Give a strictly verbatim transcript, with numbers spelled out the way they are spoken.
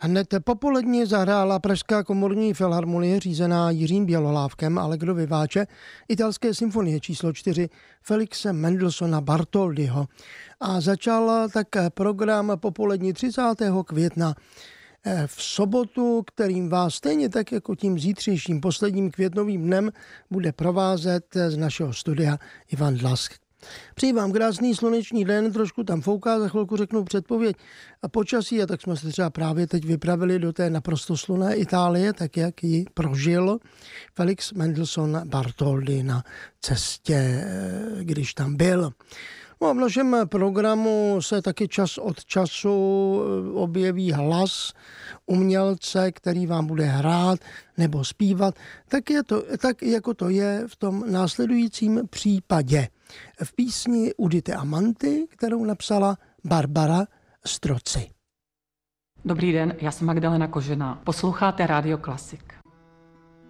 Hned popolední zahrála Pražská komorní filharmonie řízená Jiřím Bělohlávkem Allegrovy váče italské symfonie číslo čtyři Felixe Mendelssohna Bartholdyho. A začal tak program popolední třicátého května. V sobotu, kterým vás stejně tak jako tím zítřejším posledním květnovým dnem bude provázet z našeho studia Ivan Dlask. Přeji vám krásný sluneční den, trošku tam fouká, za chvilku řeknu předpověď a počasí, a tak jsme se třeba právě teď vypravili do té naprosto slunné Itálie, tak jak ji prožil Felix Mendelssohn Bartholdy na cestě, když tam byl. No a v našem programu se taky čas od času objeví hlas umělce, který vám bude hrát nebo zpívat, tak, je to, tak jako to je v tom následujícím případě. V písni Udite Amanty, kterou napsala Barbara Strozzi. Dobrý den, já jsem Magdalena Kožená. Posloucháte Rádio Klasik.